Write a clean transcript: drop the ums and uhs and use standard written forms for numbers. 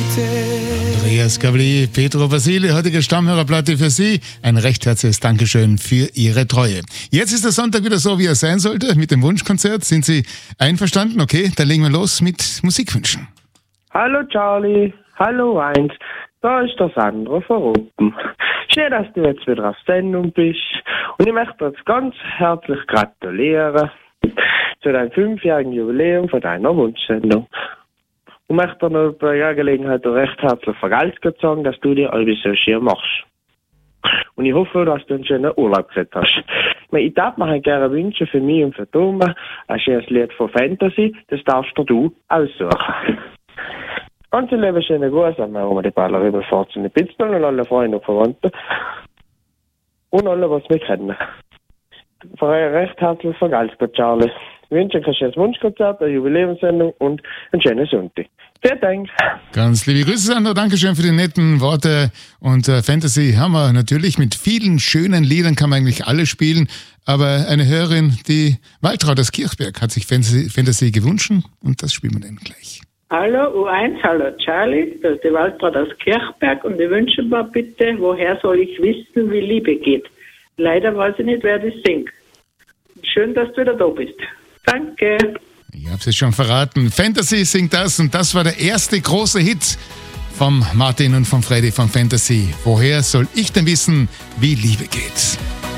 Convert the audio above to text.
Andreas Gabli, Petro Vasili, heutige Stammhörerplatte für Sie. Ein recht herzliches Dankeschön für Ihre Treue. Jetzt ist der Sonntag wieder so, wie er sein sollte, mit dem Wunschkonzert. Sind Sie einverstanden? Okay, dann legen wir los mit Musikwünschen. Hallo Charlie, hallo Heinz, da ist der Sandro von Ruppen. Schön, dass du jetzt wieder auf Sendung bist und ich möchte dir jetzt ganz herzlich gratulieren zu deinem 5-jährigen Jubiläum von deiner Wunschsendung. Und möchte dir noch bei der Gelegenheit recht herzlich vergelt't sagen, dass du dir alles so schön machst. Und ich hoffe, dass du einen schönen Urlaub gehabt hast. Ich darf mir gerne wünschen für mich und für Thomas ein schönes Lied von Fantasy, das darfst du aussuchen. Ganz liebe schöne Grüße an meine Oma, die Baller Rüberfahrt in die Pitzball und alle Freunde und Verwandten. Und alle, was mich kennen. Recht herzlich vergelt't, Charlie. Ich wünsche euch ein schönes Wunschkonzert, eine Jubiläumssendung und einen schönen Sonntag. Vielen Dank. Ganz liebe Grüße, Sandro. Dankeschön für die netten Worte. Und Fantasy haben wir natürlich mit vielen schönen Liedern, kann man eigentlich alle spielen. Aber eine Hörerin, die Waltraud aus Kirchberg, hat sich Fantasy gewünscht und das spielen wir dann gleich. Hallo U1, hallo Charlie, das ist die Waltraud aus Kirchberg und ich wünsche mir bitte, woher soll ich wissen, wie Liebe geht? Leider weiß ich nicht, wer das singt. Schön, dass du wieder da bist. Danke. Ich habe es jetzt schon verraten. Fantasy singt das und das war der erste große Hit vom Martin und vom Freddy von Fantasy. Woher soll ich denn wissen, wie Liebe geht?